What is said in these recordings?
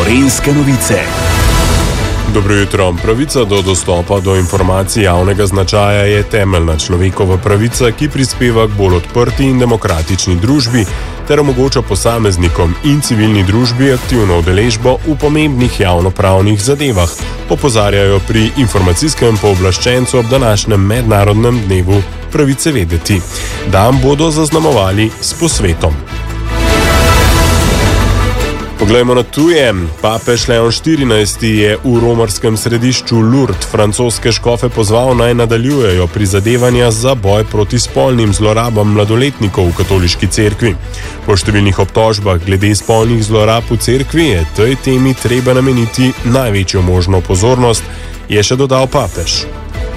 Gorenjske novice. Dobro jutro. Pravica do dostopa do informacij javnega značaja je temeljna človekova pravica, ki prispeva k bolj odprti in demokratični družbi ter omogoča posameznikom in civilni družbi aktivno udeležbo v pomembnih javnopravnih zadevah, opozarjajo pri informacijskem pooblaščencu ob današnjem mednarodnem dnevu pravice vedeti. Dan bodo zaznamovali s posvetom. Poglejmo na tuje. Papež Leon XIV je v romarskem središču Lourdes francoske škofe pozval, naj nadaljujejo prizadevanja za boj proti spolnim zlorabam mladoletnikov v katoliški cerkvi. Po številnih obtožbah glede spolnih zlorab v cerkvi je tej temi treba nameniti največjo možno pozornost, je še dodal papež.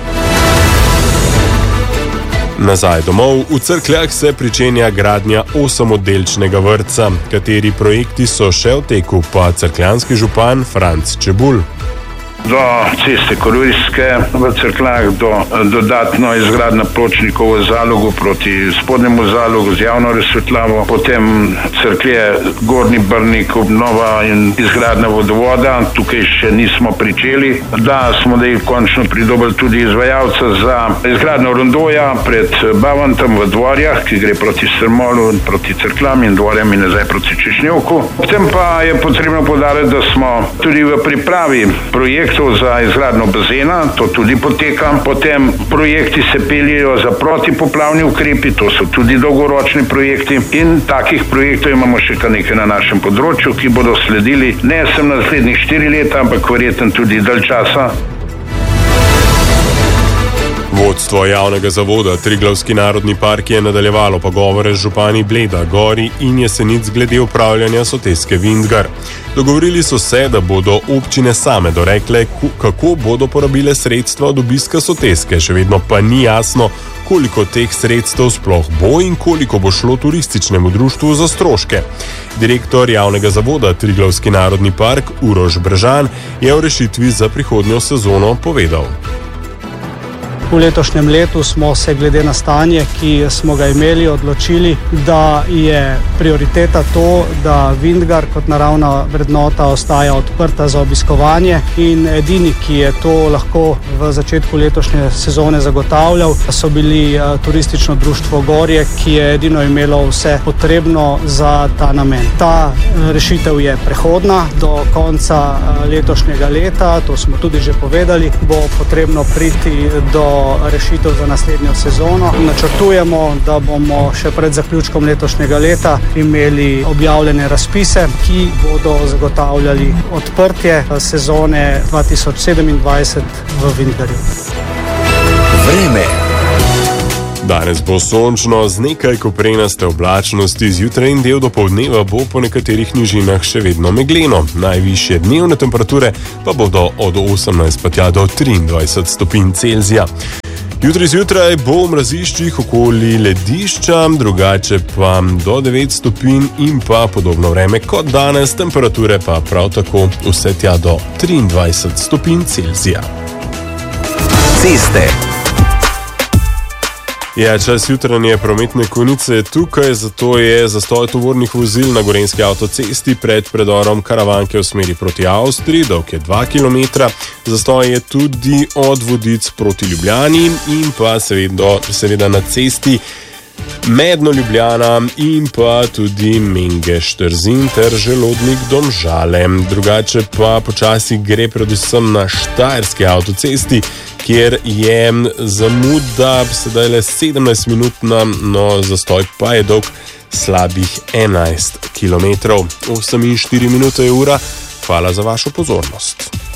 Nazaj domov, v Cerkljah se pričenja gradnja 8-oddelčnega vrtca. Kateri projekti so še v teku, pa cerkljanski župan Franc Čebulj. Do ceste Korujske v Cerkljah, do dodatno izgradnja pločnikov v Zalogu proti spodnjemu Zalogu z javno razsvetljavo, potem Cerklje Gornji Brnik, obnova in izgradnja vodovoda, tukaj še nismo pričeli. Da smo končno pridobili tudi izvajalca za izgradnjo rondoja pred Bavantom v Dvorjah, ki gre proti Strmolu in proti Cerkljam in Dvorjem in nazaj proti Češnjevku. Potem pa je potrebno poudariti, da smo tudi v pripravi projektov za izgradnjo bazena, to tudi poteka. Potem projekti se peljejo za protipoplavni ukrepi, to so tudi dolgoročni projekti in takih projektov imamo še kar nekaj na našem področju, ki bodo sledili ne samo naslednjih 4 leta, ampak verjetno tudi dalj časa. Vodstvo javnega zavoda Triglavski narodni park je nadaljevalo pogovore z župani Bleda, Gori in Jesenic glede upravljanja soteske Vintgar. Dogovorili so se, da bodo občine same dorekle, kako bodo porabile sredstva od obiska soteske, še vedno pa ni jasno, koliko teh sredstev sploh bo in koliko bo šlo turističnemu društvu za stroške. Direktor javnega zavoda Triglavski narodni park Uroš Brežan je o rešitvi za prihodnjo sezono povedal. V letošnjem letu smo se glede na stanje, ki smo ga imeli, odločili, da je prioriteta to, da Vintgar kot naravna vrednota ostaja odprta za obiskovanje in edini, ki je to lahko v začetku letošnje sezone zagotavljal, so bili turistično društvo Gorje, ki je edino imelo vse potrebno za ta namen. Ta rešitev je prehodna do konca letošnjega leta, to smo tudi že povedali, bo potrebno priti do rešitev za naslednjo sezono. Načrtujemo, da bomo še pred zaključkom letošnjega leta imeli objavljene razpise, ki bodo zagotavljali odprtje sezone 2027 v Vintgarju. Vreme. Danes bo sončno z nekaj koprenaste oblačnosti, zjutraj in del dopoldneva bo po nekaterih nižinah še vedno megleno. Najvišje dnevne temperature pa bodo od 18 pa tja do 23 stopinj Celzija. Jutri zjutraj bo v mraziščih okoli ledišča, drugače pa do 9 stopinj in pa podobno vreme kot danes, temperature pa prav tako vse tja do 23 stopinj Celzija. Ceste. Ja, čas jutranje prometne konice tukaj, zato je zastoj tovornih vozil na Gorenjski avtocesti pred predorom Karavanke v smeri proti Avstriji, dolg je 2 km. Zastoj je tudi od Vodic proti Ljubljani in pa seveda na cesti Medno Ljubljana in pa tudi Mengeš-Trzin ter Želodnik Domžale. Drugače pa počasi gre predvsem na Štajerski avtocesti, kjer je zamuda sedaj le 17 minutna, no zastoj pa je dolg slabih 11 km. 8 in 4 minute je ura. Hvala za vašo pozornost.